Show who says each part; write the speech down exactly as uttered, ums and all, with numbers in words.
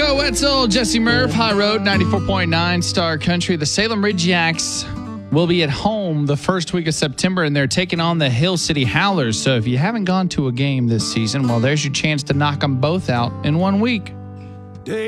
Speaker 1: Joe Wetzel, Jesse Murph, High Road, ninety-four point nine Star Country. The Salem Ridgeyacks will be at home the first week of September, and they're taking on the Hill City Howlers. So if you haven't gone to a game this season, well, there's your chance to knock them both out in one week.